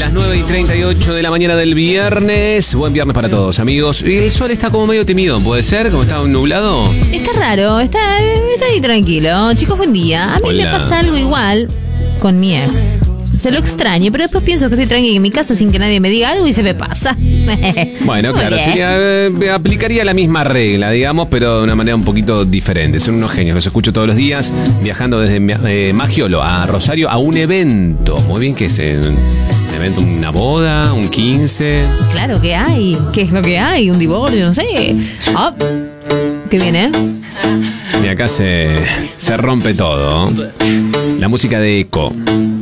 Las 9:38 de la mañana del viernes. Buen viernes para todos, amigos. Y el sol está como medio tímido, ¿puede ser? Como está nublado. Está raro, está ahí tranquilo. Chicos, buen día. A mí me pasa algo igual con mi ex. Se lo extraño, pero después pienso que estoy tranquila en mi casa sin que nadie me diga algo y se me pasa. Bueno, Muy claro, bien. aplicaría la misma regla, digamos, pero de una manera un poquito diferente. Son unos genios, los escucho todos los días, viajando desde Magiolo a Rosario a un evento. Muy bien, ¿qué es? ¿Un evento, una boda, un 15? Claro que hay. ¿Qué es lo que hay? ¿Un divorcio? No sé. Ah, ¿qué viene? Y acá se rompe todo. La música de Eco.